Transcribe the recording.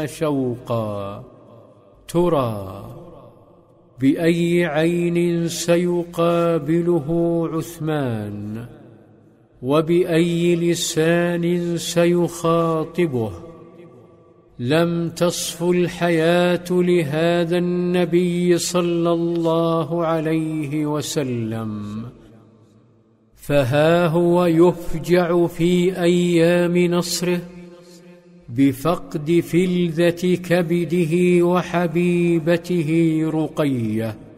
شوقا. ترى بأي عين سيقابله عثمان، وبأي لسان سيخاطبه؟ لم تصف الحياة لهذا النبي صلى الله عليه وسلم، فها هو يفجع في أيام نصره بفقد فلذة كبده وحبيبته رقية.